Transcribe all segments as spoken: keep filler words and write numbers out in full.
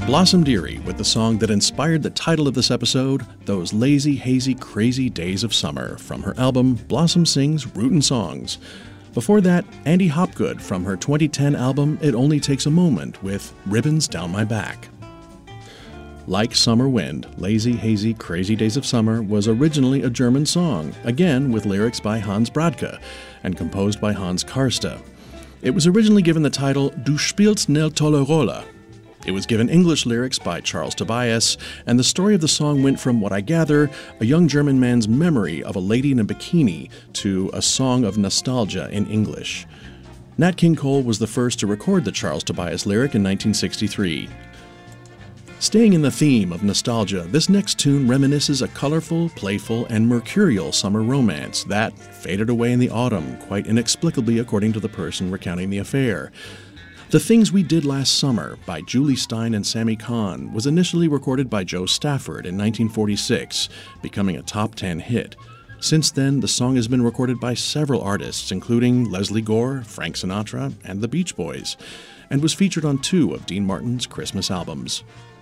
Blossom Dearie with the song that inspired the title of this episode, Those Lazy, Hazy, Crazy Days of Summer, from her album Blossom Sings Rootin' Songs. Before that, Andy Hopgood from her twenty ten album It Only Takes a Moment with Ribbons Down My Back. Like Summer Wind, Lazy, Hazy, Crazy Days of Summer was originally a German song, again with lyrics by Hans Bradtke, and composed by Hans Karste. It was originally given the title Du spielst ne tolle Rolle. It was given English lyrics by Charles Tobias, and the story of the song went from, what I gather, a young German man's memory of a lady in a bikini to a song of nostalgia in English. Nat King Cole was the first to record the Charles Tobias lyric in nineteen sixty-three. Staying in the theme of nostalgia, this next tune reminisces a colorful, playful, and mercurial summer romance that faded away in the autumn, quite inexplicably according to the person recounting the affair. The Things We Did Last Summer by Julie Stein and Sammy Kahn was initially recorded by Joe Stafford in nineteen forty-six, becoming a top ten hit. Since then, the song has been recorded by several artists, including Leslie Gore, Frank Sinatra, and the Beach Boys, and was featured on two of Dean Martin's Christmas albums.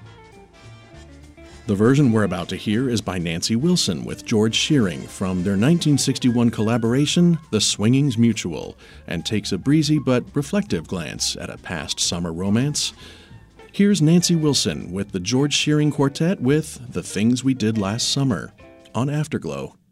The version we're about to hear is by Nancy Wilson with George Shearing from their nineteen sixty-one collaboration, The Swingings Mutual, and takes a breezy but reflective glance at a past summer romance. Here's Nancy Wilson with the George Shearing Quartet with The Things We Did Last Summer on Afterglow.